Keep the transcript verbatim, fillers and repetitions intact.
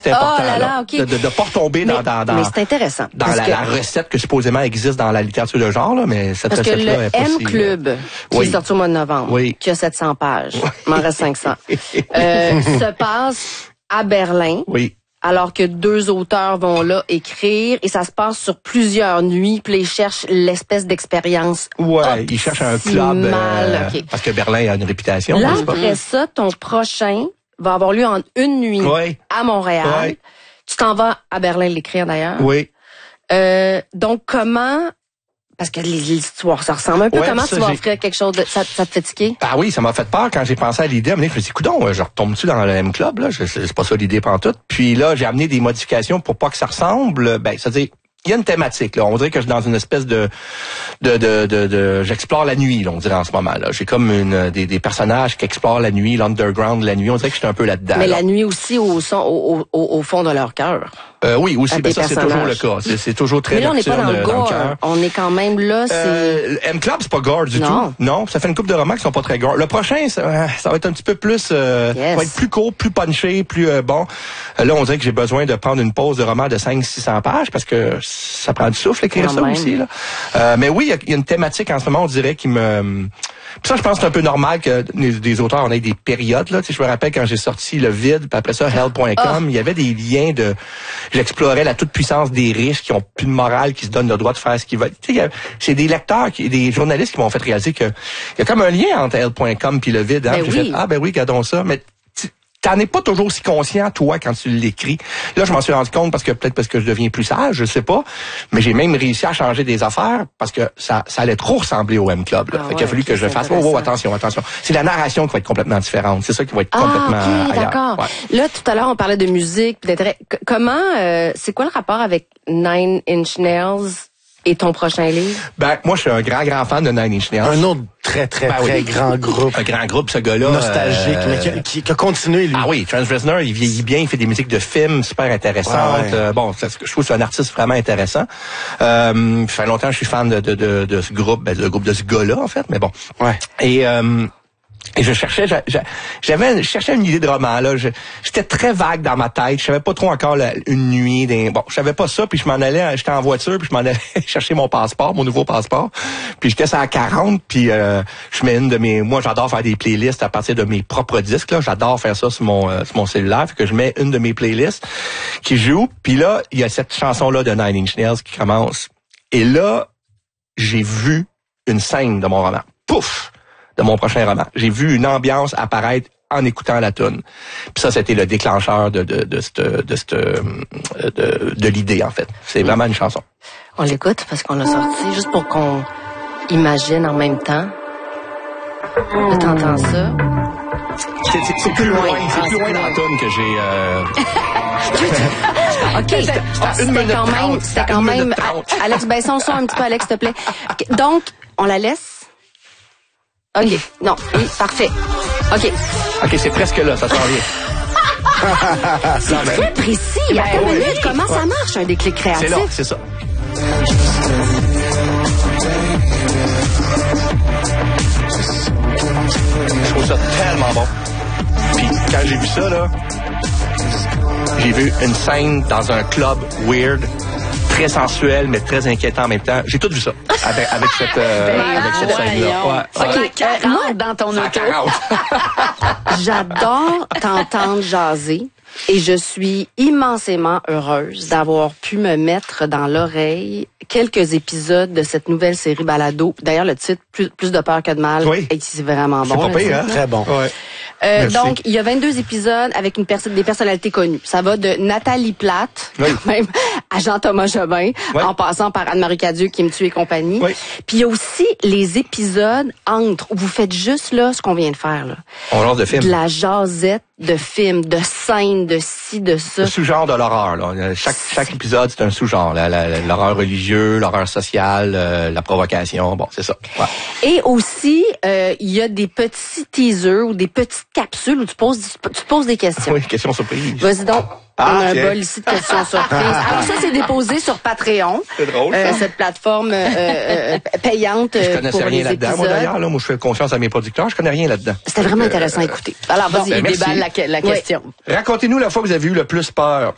C'est important, oh là là, là, okay. de ne pas retomber mais, dans, dans, dans, mais c'est intéressant, dans la, que, la recette que supposément existe dans la littérature de genre, là, mais cette parce recette-là que est pas le si... M-Club, euh, qui oui. est sorti au mois de novembre, oui. qui a sept cents pages, il m'en reste cinq cents, euh, se passe à Berlin. Oui. Alors que deux auteurs vont là écrire et ça se passe sur plusieurs nuits, puis ils cherchent l'espèce d'expérience. Ouais, ils cherchent un club euh, okay. parce que Berlin a une réputation. Là, n'est-ce pas? après ça, ton prochain va avoir lieu en une nuit oui. à Montréal. Oui. Tu t'en vas à Berlin l'écrire d'ailleurs. Oui. Euh, donc comment... Parce que l'histoire, ça ressemble un peu. Ouais, Comment ça, tu vas j'ai... offrir quelque chose de... Ça, ça te fait tiquer? Ah oui, ça m'a fait peur quand j'ai pensé à l'idée. À un moment donné, je me suis dit, coudonc, je retombe-tu dans le M Club, là? Je, c'est pas ça l'idée pantoute. Puis là, j'ai amené des modifications pour pas que ça ressemble. Ben, c'est-à-dire, il y a une thématique, là. On dirait que je suis dans une espèce de, de, de, de, de j'explore la nuit, là, on dirait en ce moment, là. J'ai comme une, des, des personnages qui explorent la nuit, l'underground, la nuit. On dirait que je suis un peu là-dedans. Mais là. la nuit aussi au, son, au, au, au fond de leur cœur. Euh, oui, aussi, ben ça, personnages. c'est toujours le cas. C'est, c'est toujours très Mais là, on n'est pas dans le euh, gore. dans le on est quand même là, c'est... Euh, M Club, c'est pas gore du non. tout. Non, ça fait une couple de romans qui sont pas très gore. Le prochain, ça, ça va être un petit peu plus... Euh, yes. va être plus court, plus punché, plus euh, bon. Euh, là, on dirait que j'ai besoin de prendre une pause de roman de cinq cents six cents pages parce que ça prend du souffle écrire quand ça même. aussi. Là. Euh, mais oui, il y, y a une thématique en ce moment, on dirait, qui me... Puis ça, je pense que c'est un peu normal que des, des auteurs en aient des périodes. Là. Tu sais, je me rappelle quand j'ai sorti Le Vide, puis après ça, Hell point com, oh. il y avait des liens de... J'explorais la toute-puissance des riches qui ont plus de morale, qui se donnent le droit de faire ce qu'ils veulent. Tu sais, c'est des lecteurs, qui, des journalistes qui m'ont fait réaliser que il y a comme un lien entre Hell point com puis Le Vide. Hein? Ben j'ai oui. fait, ah ben oui, regardons ça. Mais t'en es pas toujours si conscient, toi, quand tu l'écris. Là, je m'en suis rendu compte parce que peut-être parce que je deviens plus sage, je sais pas. Mais j'ai même réussi à changer des affaires parce que ça, ça allait trop ressembler au M-Club. Là. Ah fait ouais, qu'il a fallu okay, que je fasse, oh, oh, attention, attention. C'est la narration qui va être complètement différente. C'est ça qui va être ah, complètement okay, ailleurs. D'accord. Ouais. Là, tout à l'heure, on parlait de musique, d'intérêt. C- comment, euh, c'est quoi le rapport avec Nine Inch Nails et ton prochain livre? Ben, moi, je suis un grand, grand fan de Nine Inch Nails. Un autre très, très, ben, très oui. grand groupe. Un grand groupe, ce gars-là. Nostalgique, euh, mais qui, qui, qui a continué, lui. Ah oui, Trent Reznor, il vieillit bien, il fait des musiques de films super intéressantes. Ah ouais. euh, bon, c'est, je trouve que c'est un artiste vraiment intéressant. Euh, ça fait longtemps que je suis fan de, de, de, de ce groupe, ben, le groupe de ce gars-là, en fait, mais bon. Ouais. Et... Euh, Et je cherchais, j'avais, je cherchais une idée de roman là. Je, j'étais très vague dans ma tête. Je savais pas trop encore la, une nuit. Des, bon, je savais pas ça. Puis je m'en allais, j'étais en voiture, puis je m'en allais chercher mon passeport, mon nouveau passeport. Puis j'étais ça à quarante. Puis euh, je mets une de mes, moi j'adore faire des playlists à partir de mes propres disques là. J'adore faire ça sur mon euh, sur mon cellulaire. Fait que je mets une de mes playlists qui joue. Puis là, il y a cette chanson là de Nine Inch Nails qui commence. Et là, j'ai vu une scène de mon roman. Pouf! De mon prochain roman. J'ai vu une ambiance apparaître en écoutant la tune. Puis ça, c'était le déclencheur de de de cette de cette de, de l'idée en fait. C'est vraiment une chanson. On l'écoute parce qu'on l'a sorti juste pour qu'on imagine en même temps. Là, t'entends ça. C'est, c'est, c'est plus loin, c'est plus loin dans la tune que j'ai. Euh... OK, c'était, c'était quand même, c'était quand même. Alex, baissons le son un petit peu, Alex, s'il te plaît. Okay, donc, on la laisse. OK. Non. Oui, parfait. OK. OK, c'est presque là, ça s'en vient. C'est très précis. Ben, Attends une minute, comment ça marche, un déclic créatif? C'est là, c'est ça. Je trouve ça tellement bon. Puis quand j'ai vu ça, là, j'ai vu une scène dans un club weird, très sensuel, mais très inquiétant en même temps. J'ai tout vu ça avec, avec cette, euh, ben, avec cette scène-là. Ouais. OK, Okay. euh, moi, dans ton auto. j'adore t'entendre jaser et je suis immensément heureuse d'avoir pu me mettre dans l'oreille quelques épisodes de cette nouvelle série Balado. D'ailleurs, le titre, Plus, plus de peur que de mal, oui. c'est vraiment bon. C'est pas pire, hein? Très bon. Ouais. Euh, donc, il y a vingt-deux épisodes avec une perso- des personnalités connues. Ça va de Nathalie Plate, oui. quand même, à Jean-Thomas Jobin, oui. en passant par Anne-Marie Cadieux qui me tue et compagnie. Oui. Puis il y a aussi les épisodes entre où vous faites juste là ce qu'on vient de faire là. On lance de films. De la jasette de films, de scènes, de ci, de ça. Le sous-genre de l'horreur. Là. Chaque, chaque épisode, c'est un sous-genre. La, la, l'horreur religieux, l'horreur sociale, euh, la provocation. Bon, c'est ça. Ouais. Et aussi, euh, il y a des petits teasers ou des petites capsules où tu poses, tu te poses des questions. Oui, question surprise. Vas-y donc. Ah, on a un tiens. bol ici de questions surprises. Alors ça, c'est déposé sur Patreon. C'est drôle, euh, ça. cette plateforme euh, euh, payante Je euh, connaissais pour rien les là-dedans, épisodes. moi, d'ailleurs. Là, moi, je fais confiance à mes producteurs. Je connais rien là-dedans. C'était vraiment intéressant à écouter. Alors, vas-y, ben, merci. déballe la, la Oui. question. Racontez-nous la fois que vous avez eu le plus peur.